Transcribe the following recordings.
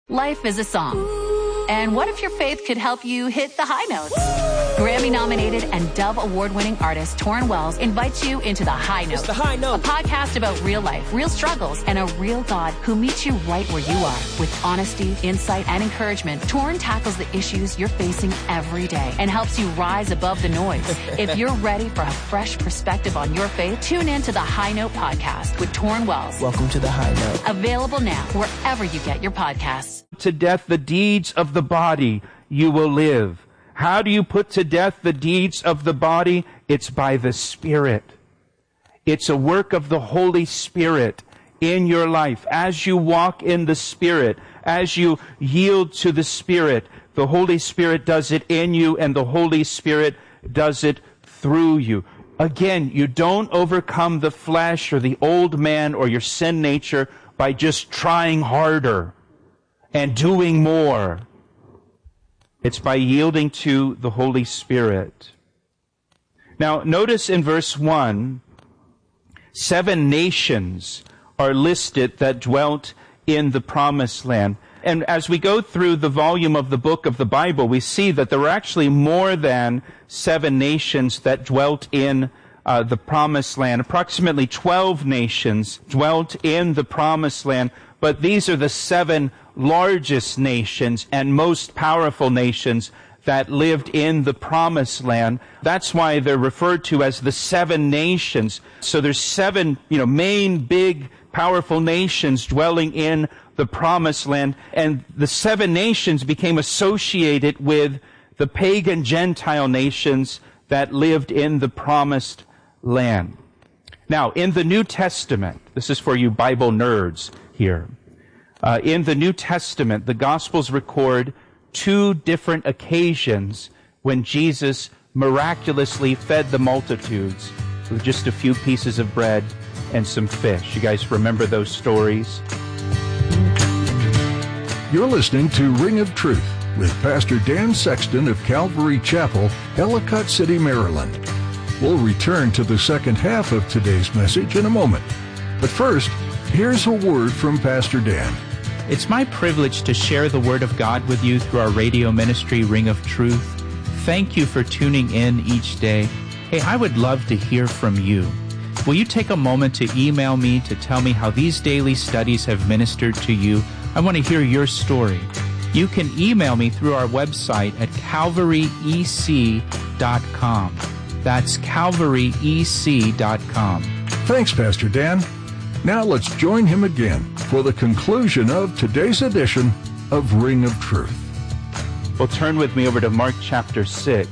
Life is a song. And what if your faith could help you hit the high notes? Grammy-nominated and Dove Award-winning artist Torrin Wells invites you into The High Note. It's The High Note. A podcast about real life, real struggles, and a real God who meets you right where you are. With honesty, insight, and encouragement, Torrin tackles the issues you're facing every day and helps you rise above the noise. If you're ready for a fresh perspective on your faith, tune in to The High Note podcast with Torrin Wells. Welcome to The High Note. Available now wherever you get your podcasts. To death the deeds of the body, you will live. How do you put to death the deeds of the body? It's by the Spirit. It's a work of the Holy Spirit in your life. As you walk in the Spirit, as you yield to the Spirit, the Holy Spirit does it in you, and the Holy Spirit does it through you. Again, you don't overcome the flesh or the old man or your sin nature by just trying harder and doing more. It's by yielding to the Holy Spirit. Now, notice in verse 1, 7 nations are listed that dwelt in the Promised Land. And as we go through the volume of the book of the Bible, we see that there were actually more than 7 nations that dwelt in the Promised Land. Approximately 12 nations dwelt in the Promised Land, but these are the 7 largest nations and most powerful nations that lived in the Promised Land. That's why they're referred to as the 7 nations. So there's 7, main big powerful nations dwelling in the Promised Land, and the 7 nations became associated with the pagan Gentile nations that lived in the Promised Land. Now, in the New Testament, this is for you Bible nerds here. In the New Testament, the Gospels record 2 different occasions when Jesus miraculously fed the multitudes with just a few pieces of bread and some fish. You guys remember those stories? You're listening to Ring of Truth with Pastor Dan Sexton of Calvary Chapel, Ellicott City, Maryland. We'll return to the second half of today's message in a moment. But first, here's a word from Pastor Dan. It's my privilege to share the Word of God with you through our radio ministry, Ring of Truth. Thank you for tuning in each day. Hey, I would love to hear from you. Will you take a moment to email me to tell me how these daily studies have ministered to you? I want to hear your story. You can email me through our website at calvaryec.com. That's calvaryec.com. Thanks, Pastor Dan. Now let's join him again for the conclusion of today's edition of Ring of Truth. Well, turn with me over to Mark chapter 6.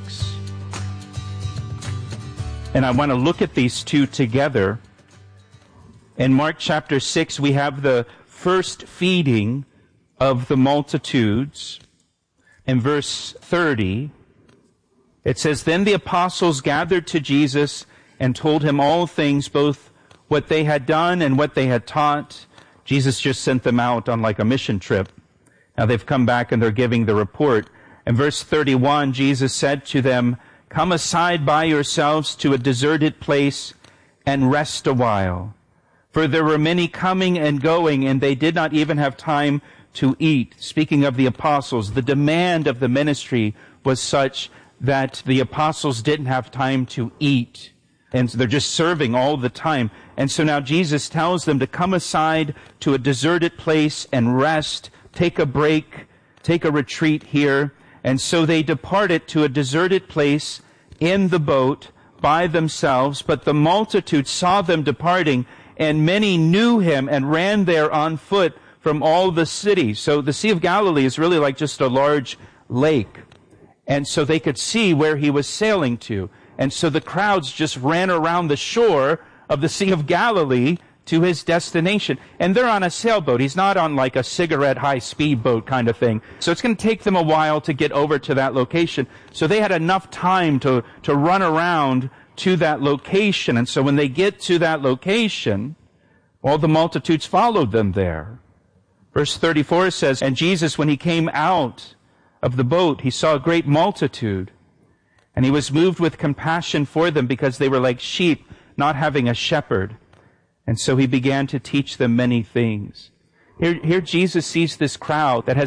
And I want to look at these 2 together. In Mark chapter 6, we have the first feeding of the multitudes. In verse 30, it says, "Then the apostles gathered to Jesus and told him all things, both what they had done and what they had taught." Jesus just sent them out on like a mission trip. Now they've come back and they're giving the report. In verse 31, Jesus said to them, "Come aside by yourselves to a deserted place and rest a while. For there were many coming and going, and they did not even have time to eat." Speaking of the apostles, the demand of the ministry was such that the apostles didn't have time to eat. And they're just serving all the time. And so now Jesus tells them to come aside to a deserted place and rest, take a break, take a retreat here. And so they departed to a deserted place in the boat by themselves. But the multitude saw them departing, and many knew him and ran there on foot from all the cities. So the Sea of Galilee is really like just a large lake. And so they could see where he was sailing to. And so the crowds just ran around the shore of the Sea of Galilee to his destination. And they're on a sailboat. He's not on like a cigarette high-speed boat kind of thing. So it's going to take them a while to get over to that location. So they had enough time to run around to that location. And so when they get to that location, all the multitudes followed them there. Verse 34 says, "And Jesus, when he came out of the boat, he saw a great multitude. And he was moved with compassion for them because they were like sheep, not having a shepherd. And so he began to teach them many things." Here Jesus sees this crowd that has